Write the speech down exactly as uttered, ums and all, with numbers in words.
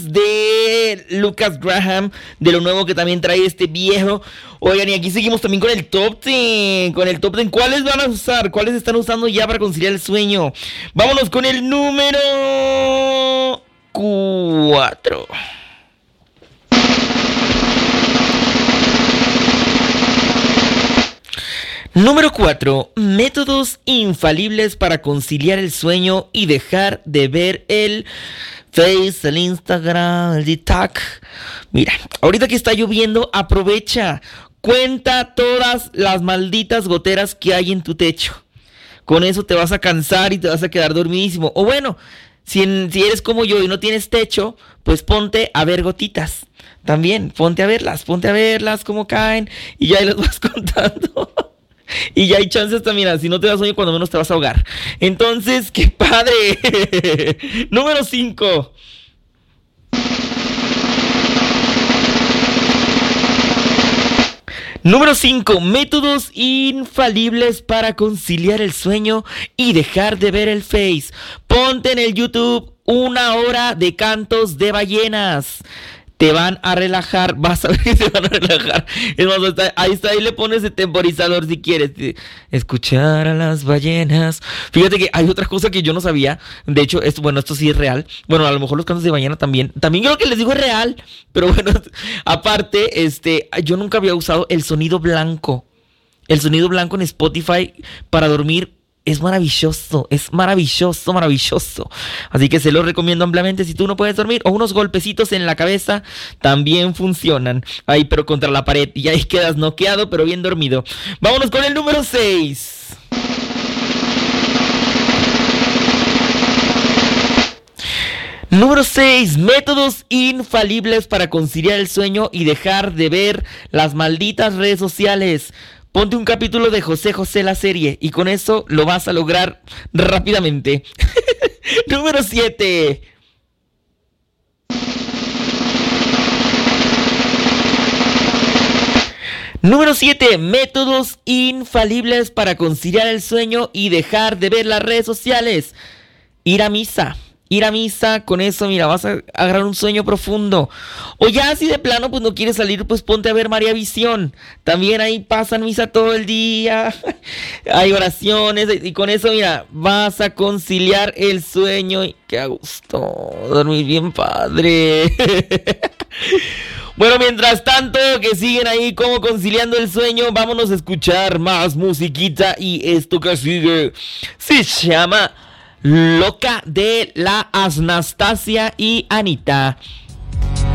de Lucas Graham, de lo nuevo que también trae este viejo. Oigan, y aquí seguimos también con el top diez, con el top diez. ¿Cuáles van a usar? ¿Cuáles están usando ya para conciliar el sueño? Vámonos con el número cuatro. Número cuatro. Métodos infalibles para conciliar el sueño y dejar de ver el Face, el Instagram, el TikTok. Mira, ahorita que está lloviendo, aprovecha. Cuenta todas las malditas goteras que hay en tu techo. Con eso te vas a cansar y te vas a quedar dormidísimo. O bueno, si, en, si eres como yo y no tienes techo, pues ponte a ver gotitas. También, ponte a verlas, ponte a verlas, cómo caen. Y ya ahí las vas contando. Y ya hay chances también, mira, si no te das sueño, cuando menos te vas a ahogar. Entonces, ¡qué padre! Número cinco. Número cinco. Métodos infalibles para conciliar el sueño y dejar de ver el Face. Ponte en el YouTube una hora de cantos de ballenas. Te van a relajar, vas a ver que te van a relajar. Es más, está, ahí está, ahí le pones el temporizador si quieres. Escuchar a las ballenas. Fíjate que hay otra cosa que yo no sabía. De hecho, esto, bueno, esto sí es real. Bueno, a lo mejor los cantos de ballena también. También creo que les digo es real. Pero bueno, aparte, este, yo nunca había usado el sonido blanco. El sonido blanco en Spotify para dormir. Es maravilloso, es maravilloso, maravilloso. Así que se lo recomiendo ampliamente si tú no puedes dormir. O unos golpecitos en la cabeza también funcionan. Ahí, pero contra la pared. Y ahí quedas noqueado, pero bien dormido. Vámonos con el número seis. Número seis. Métodos infalibles para conciliar el sueño y dejar de ver las malditas redes sociales. Ponte un capítulo de José José la serie y con eso lo vas a lograr rápidamente. Número siete. Número siete. Métodos infalibles para conciliar el sueño y dejar de ver las redes sociales. Ir a misa. Ir a misa, con eso, mira, vas a agarrar un sueño profundo. O ya si de plano, pues no quieres salir, pues ponte a ver María Visión. También ahí pasan misa todo el día. Hay oraciones y con eso, mira, vas a conciliar el sueño. Y qué a gusto, dormir bien padre. Bueno, mientras tanto, que siguen ahí como conciliando el sueño, vámonos a escuchar más musiquita. Y esto que sigue se llama Loca de la Anastasia y Anita.